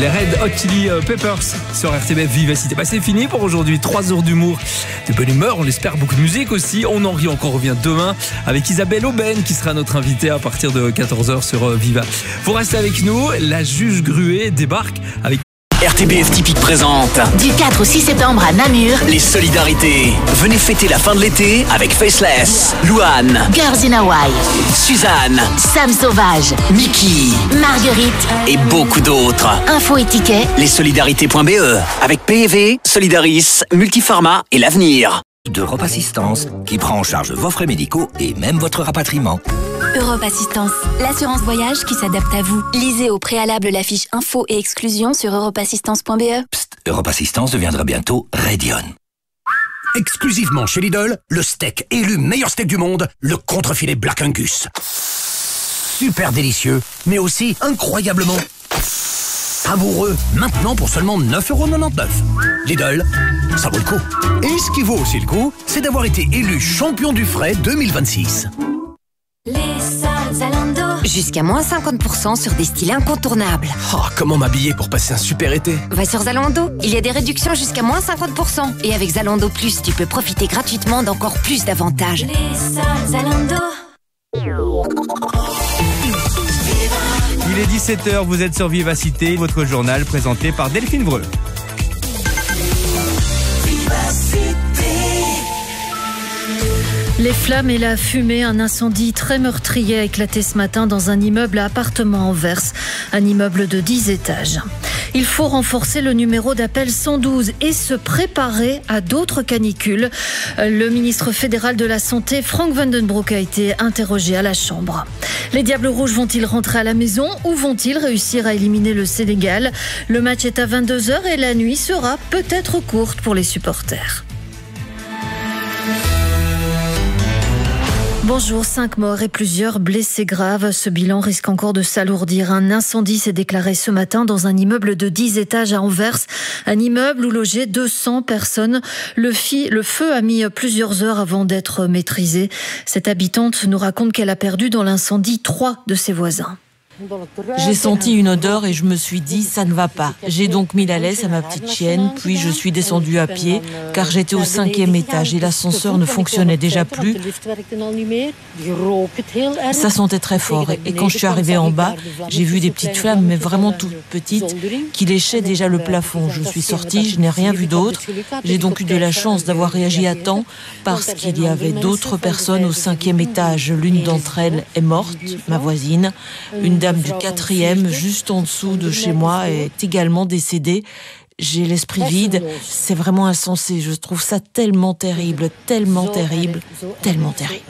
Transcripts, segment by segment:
Les Red Hot Chili Peppers sur RTBF Vivacité. C'est fini pour aujourd'hui. 3 heures d'humour, de bonne humeur, on espère beaucoup de musique aussi. On en rit encore, revient demain avec Isabelle Aubin qui sera notre invitée à partir de 14h sur Viva. Vous restez avec nous, la juge Gruet débarque avec RTBF Typique présente du 4 au 6 septembre à Namur les solidarités. Venez fêter la fin de l'été avec Faceless, Louane, Girls in Hawaii, Suzanne, Sam Sauvage, Mickey, Marguerite et beaucoup d'autres. Info et tickets Lessolidarités.be avec PEV, Solidaris, Multipharma et l'Avenir. d'Europe Assistance qui prend en charge vos frais médicaux et même votre rapatriement. Europe Assistance, l'assurance voyage qui s'adapte à vous. Lisez au préalable la fiche info et exclusion sur europeassistance.be. Psst, Europe Assistance deviendra bientôt Radion. Exclusivement chez Lidl, le steak élu meilleur steak du monde, le contrefilet Black Angus. Super délicieux, mais aussi incroyablement savoureux. Maintenant pour seulement 9,99€. Lidl, ça vaut le coup. Et ce qui vaut aussi le coup, c'est d'avoir été élu champion du frais 2026. Les soldes Zalando. Jusqu'à moins 50% sur des styles incontournables. Oh, comment m'habiller pour passer un super été? Va sur Zalando, il y a des réductions jusqu'à moins 50%. Et avec Zalando Plus, tu peux profiter gratuitement d'encore plus d'avantages. Les soldes Zalando. Il est 17h, vous êtes sur Vivacité, votre journal présenté par Delphine Vreux. Les flammes et la fumée, un incendie très meurtrier a éclaté ce matin dans un immeuble à appartements à Anvers, un immeuble de 10 étages. Il faut renforcer le numéro d'appel 112 et se préparer à d'autres canicules. Le ministre fédéral de la Santé, Frank Vandenbroek, a été interrogé à la Chambre. Les Diables Rouges vont-ils rentrer à la maison ou vont-ils réussir à éliminer le Sénégal? Le match est à 22h et la nuit sera peut-être courte pour les supporters. Bonjour, 5 morts et plusieurs blessés graves. Ce bilan risque encore de s'alourdir. Un incendie s'est déclaré ce matin dans un immeuble de 10 étages à Anvers. Un immeuble où logeaient 200 personnes. Le feu a mis plusieurs heures avant d'être maîtrisé. Cette habitante nous raconte qu'elle a perdu dans l'incendie 3 de ses voisins. J'ai senti une odeur et je me suis dit ça ne va pas. J'ai donc mis la laisse à ma petite chienne, puis je suis descendue à pied car j'étais au 5e étage et l'ascenseur ne fonctionnait déjà plus. Ça sentait très fort et quand je suis arrivée en bas, j'ai vu des petites flammes mais vraiment toutes petites qui léchaient déjà le plafond. Je suis sortie, je n'ai rien vu d'autre. J'ai donc eu de la chance d'avoir réagi à temps parce qu'il y avait d'autres personnes au 5e étage. L'une d'entre elles est morte, ma voisine. Une dame du 4e, juste en dessous de chez moi, est également décédée. J'ai l'esprit vide. C'est vraiment insensé. Je trouve ça tellement terrible, tellement terrible, tellement terrible.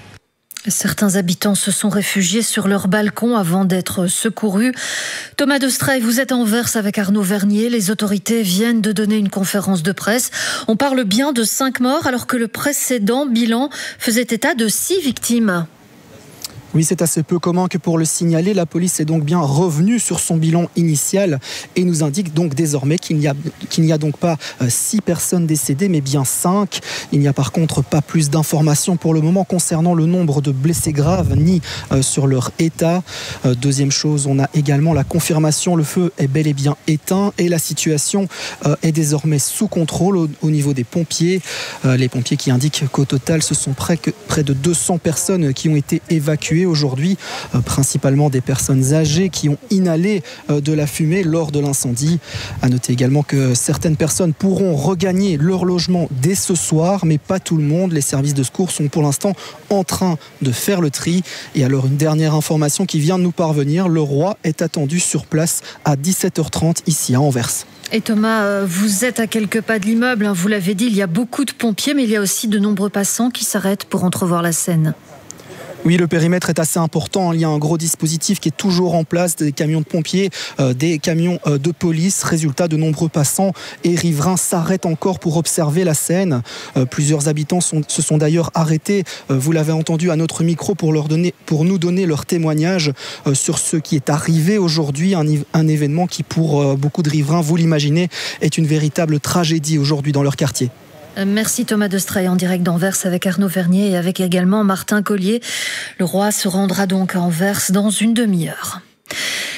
Certains habitants se sont réfugiés sur leur balcon avant d'être secourus. Thomas Destray, vous êtes à Anvers avec Arnaud Vernier. Les autorités viennent de donner une conférence de presse. On parle bien de 5 morts alors que le précédent bilan faisait état de 6 victimes. Oui, c'est assez peu commun que pour le signaler. La police est donc bien revenue sur son bilan initial et nous indique donc désormais qu'il n'y a donc pas 6 personnes décédées, mais bien 5. Il n'y a par contre pas plus d'informations pour le moment concernant le nombre de blessés graves ni sur leur état. Deuxième chose, on a également la confirmation, le feu est bel et bien éteint et la situation est désormais sous contrôle au niveau des pompiers. Les pompiers qui indiquent qu'au total, ce sont près de 200 personnes qui ont été évacuées aujourd'hui, principalement des personnes âgées qui ont inhalé de la fumée lors de l'incendie. À noter également que certaines personnes pourront regagner leur logement dès ce soir, mais pas tout le monde. Les services de secours sont pour l'instant en train de faire le tri. Et alors une dernière information qui vient de nous parvenir, le roi est attendu sur place à 17h30 ici à Anvers. Et Thomas, vous êtes à quelques pas de l'immeuble, vous l'avez dit, il y a beaucoup de pompiers, mais il y a aussi de nombreux passants qui s'arrêtent pour entrevoir la scène. Oui, le périmètre est assez important. Il y a un gros dispositif qui est toujours en place, des camions de pompiers, des camions de police. Résultat, de nombreux passants et riverains s'arrêtent encore pour observer la scène. Plusieurs habitants se sont d'ailleurs arrêtés, vous l'avez entendu à notre micro, pour nous donner leur témoignage sur ce qui est arrivé aujourd'hui. Un événement qui, pour beaucoup de riverains, vous l'imaginez, est une véritable tragédie aujourd'hui dans leur quartier. Merci Thomas Destray en direct d'Anvers avec Arnaud Vernier et avec également Martin Collier. Le roi se rendra donc à Anvers dans une demi-heure.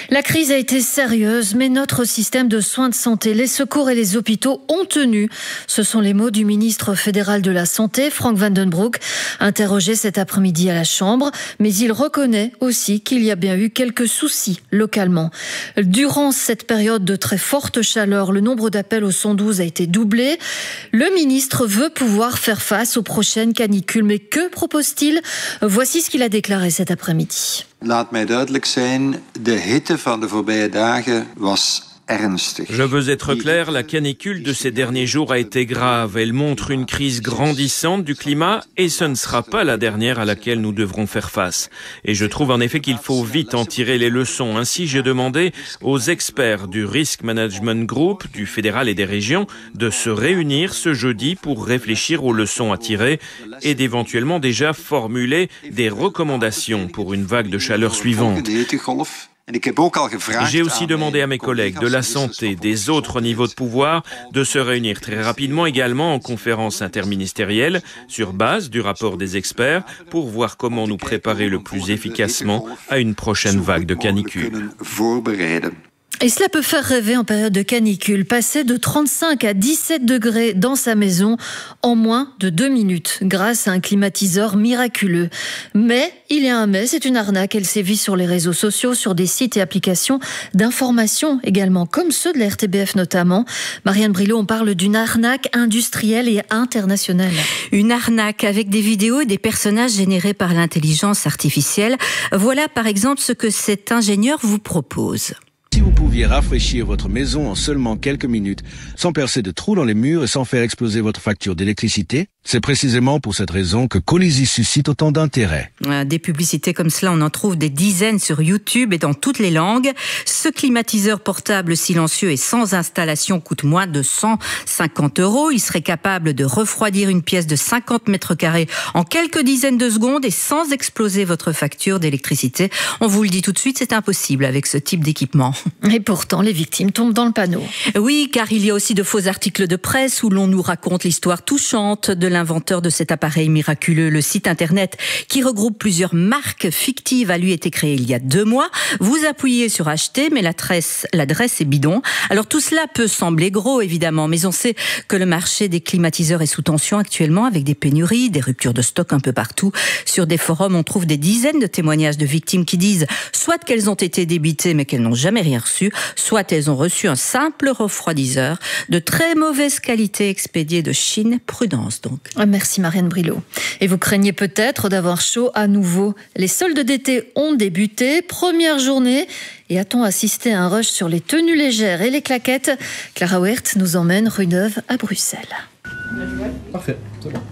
La crise a été sérieuse, mais notre système de soins de santé, les secours et les hôpitaux ont tenu. Ce sont les mots du ministre fédéral de la Santé, Frank van den Broek, interrogé cet après-midi à la Chambre. Mais il reconnaît aussi qu'il y a bien eu quelques soucis localement. Durant cette période de très forte chaleur, le nombre d'appels au 112 a été doublé. Le ministre veut pouvoir faire face aux prochaines canicules. Mais que propose-t-il ? Voici ce qu'il a déclaré cet après-midi. Laat mij duidelijk zijn, de hitte van de voorbije dagen was ernstig. Je veux être clair, la canicule de ces derniers jours a été grave. Elle montre une crise grandissante du climat et ce ne sera pas la dernière à laquelle nous devrons faire face. Et je trouve en effet qu'il faut vite en tirer les leçons. Ainsi, j'ai demandé aux experts du Risk Management Group, du fédéral et des régions, de se réunir ce jeudi pour réfléchir aux leçons à tirer et d'éventuellement déjà formuler des recommandations pour une vague de chaleur suivante. J'ai aussi demandé à mes collègues de la santé, des autres niveaux de pouvoir, de se réunir très rapidement également en conférence interministérielle sur base du rapport des experts pour voir comment nous préparer le plus efficacement à une prochaine vague de canicule. Et cela peut faire rêver en période de canicule, passer de 35 à 17 degrés dans sa maison en moins de 2 minutes grâce à un climatiseur miraculeux. Mais, il y a un mais, c'est une arnaque. Elle sévit sur les réseaux sociaux, sur des sites et applications d'information également, comme ceux de la RTBF notamment. Marianne Brilot, on parle d'une arnaque industrielle et internationale. Une arnaque avec des vidéos et des personnages générés par l'intelligence artificielle. Voilà par exemple ce que cet ingénieur vous propose. Si vous pouviez rafraîchir votre maison en seulement quelques minutes, sans percer de trous dans les murs et sans faire exploser votre facture d'électricité, c'est précisément pour cette raison que Colizy suscite autant d'intérêt. Des publicités comme cela, on en trouve des dizaines sur YouTube et dans toutes les langues. Ce climatiseur portable silencieux et sans installation coûte moins de 150 €. Il serait capable de refroidir une pièce de 50 mètres carrés en quelques dizaines de secondes et sans exploser votre facture d'électricité. On vous le dit tout de suite, c'est impossible avec ce type d'équipement. Et pourtant, les victimes tombent dans le panneau. Oui, car il y a aussi de faux articles de presse où l'on nous raconte l'histoire touchante de l'inventeur de cet appareil miraculeux. Le site internet qui regroupe plusieurs marques fictives a lui été créé il y a 2 mois. Vous appuyez sur acheter, mais l'adresse est bidon. Alors tout cela peut sembler gros, évidemment, mais on sait que le marché des climatiseurs est sous tension actuellement avec des pénuries, des ruptures de stock un peu partout. Sur des forums, on trouve des dizaines de témoignages de victimes qui disent soit qu'elles ont été débitées mais qu'elles n'ont jamais rien reçu, soit elles ont reçu un simple refroidisseur de très mauvaise qualité expédié de Chine. Prudence donc. Merci Marianne Brilot. Et vous craignez peut-être d'avoir chaud à nouveau. Les soldes d'été ont débuté, première journée, et a-t-on assisté à un rush sur les tenues légères et les claquettes ? Clara Wert nous emmène rue Neuve à Bruxelles. Parfait, c'est bon.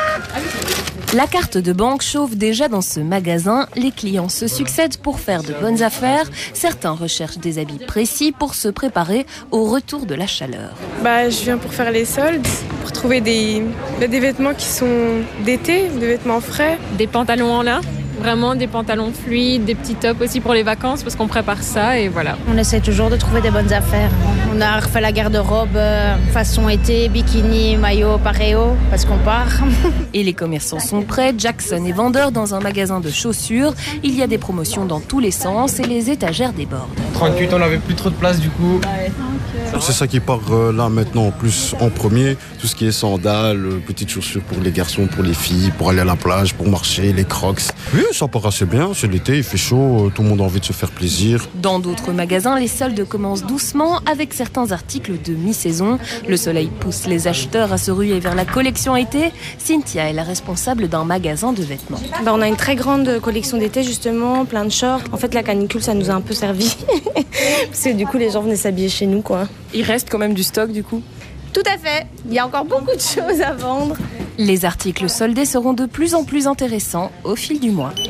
La carte de banque chauffe déjà dans ce magasin. Les clients se succèdent pour faire de bonnes affaires. Certains recherchent des habits précis pour se préparer au retour de la chaleur. Je viens pour faire les soldes, pour trouver des vêtements qui sont d'été, des vêtements frais. Des pantalons en lin, vraiment des pantalons fluides, des petits tops aussi pour les vacances parce qu'on prépare ça et voilà. On essaie toujours de trouver des bonnes affaires. On a refait la garde-robe façon été, bikini, maillot, paréo, parce qu'on part. Et les commerçants sont prêts. Jackson est vendeur dans un magasin de chaussures. Il y a des promotions dans tous les sens et les étagères débordent. 38, on n'avait plus trop de place du coup. C'est ça qui part là maintenant en plus en premier. Tout ce qui est sandales, petites chaussures pour les garçons, pour les filles, pour aller à la plage, pour marcher, les crocs. Oui, ça part assez bien. C'est l'été, il fait chaud, tout le monde a envie de se faire plaisir. Dans d'autres magasins, les soldes commencent doucement avec certains articles de mi-saison. Le soleil pousse les acheteurs à se ruer vers la collection été. Cynthia est la responsable d'un magasin de vêtements. On a une très grande collection d'été justement, plein de shorts. En fait, la canicule, ça nous a un peu servi. Parce que du coup, les gens venaient s'habiller chez nous, quoi. Il reste quand même du stock du coup ? Tout à fait. Il y a encore beaucoup de choses à vendre. Les articles soldés seront de plus en plus intéressants au fil du mois.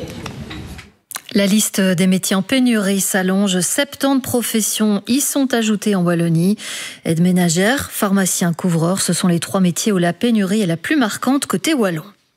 La liste des métiers en pénurie s'allonge. 70 professions y sont ajoutées en Wallonie. Aide ménagère, pharmacien, couvreur, ce sont les 3 métiers où la pénurie est la plus marquante côté wallon.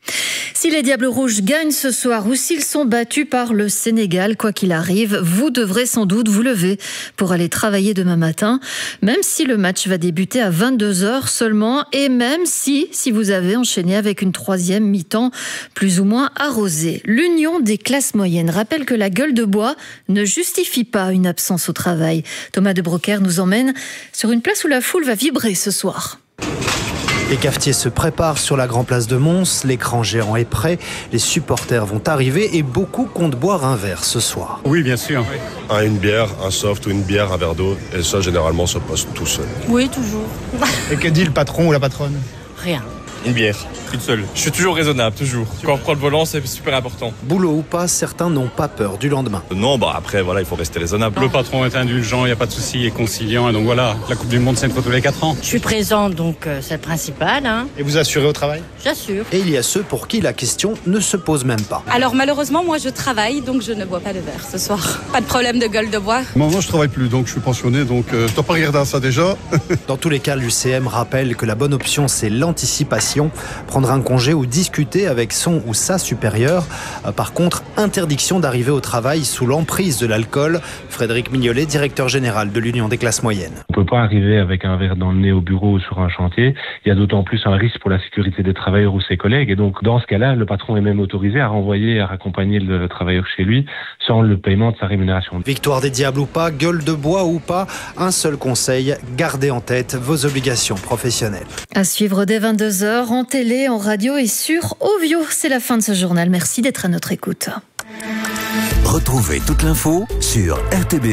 Si les Diables Rouges gagnent ce soir ou s'ils sont battus par le Sénégal, quoi qu'il arrive, vous devrez sans doute vous lever pour aller travailler demain matin, même si le match va débuter à 22h seulement et même si vous avez enchaîné avec une troisième mi-temps plus ou moins arrosée. L'Union des classes moyennes rappelle que la gueule de bois ne justifie pas une absence au travail. Thomas de Brocaire nous emmène sur une place où la foule va vibrer ce soir. Les cafetiers se préparent sur la grande place de Mons, l'écran géant est prêt, les supporters vont arriver et beaucoup comptent boire un verre ce soir. Oui, bien sûr. Une bière, un soft ou une bière, un verre d'eau, et ça généralement ça passe tout seul. Oui, toujours. Et que dit le patron ou la patronne? Rien. Une bière. Une seule. Je suis toujours raisonnable, toujours. Quand on prend le volant, c'est super important. Boulot ou pas, certains n'ont pas peur du lendemain. Non, après, voilà, il faut rester raisonnable. Le patron est indulgent, il n'y a pas de souci, il est conciliant, et donc voilà, la Coupe du Monde, c'est une fois tous les 4 ans. Je suis présente, donc c'est le principal. Et vous assurez au travail? J'assure. Et il y a ceux pour qui la question ne se pose même pas. Alors malheureusement, moi je travaille, donc je ne bois pas de verre ce soir. Pas de problème de gueule de bois. Moi, je travaille plus, donc je suis pensionné, donc je dois pas regarder à ça déjà. Dans tous les cas, l'UCM rappelle que la bonne option, c'est l'anticipation. Prendre un congé ou discuter avec son ou sa supérieure. Par contre, interdiction d'arriver au travail sous l'emprise de l'alcool. Frédéric Mignolet, directeur général de l'Union des classes moyennes. On ne peut pas arriver avec un verre dans le nez au bureau ou sur un chantier. Il y a d'autant plus un risque pour la sécurité des travailleurs ou ses collègues. Et donc, dans ce cas-là, le patron est même autorisé à renvoyer, à raccompagner le travailleur chez lui sans le paiement de sa rémunération. Victoire des Diables ou pas, gueule de bois ou pas, un seul conseil, gardez en tête vos obligations professionnelles. À suivre dès 22h en télé, en radio et sur Ovio. C'est la fin de ce journal. Merci d'être à notre écoute. Retrouvez toute l'info sur RTB.